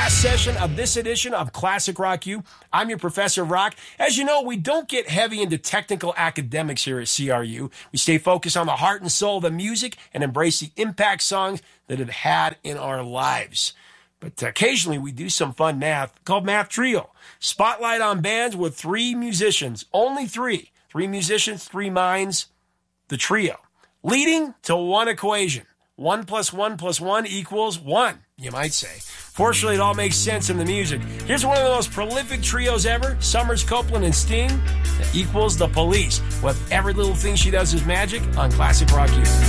last session of this edition of Classic Rock U. I'm your professor of rock. As you know, we don't get heavy into technical academics here at CRU. We stay focused on the heart and soul of the music and embrace the impact songs that have had in our lives. But occasionally we do some fun math called Math Trio. Spotlight on bands with three musicians, only three. Three musicians, three minds, the trio. Leading to one equation. 1 + 1 + 1 = 1, you might say. Fortunately, it all makes sense in the music. Here's one of the most prolific trios ever, Summers, Copeland, and Sting, that equals The Police. With Every Little Thing She Does Is Magic on Classic Rock U.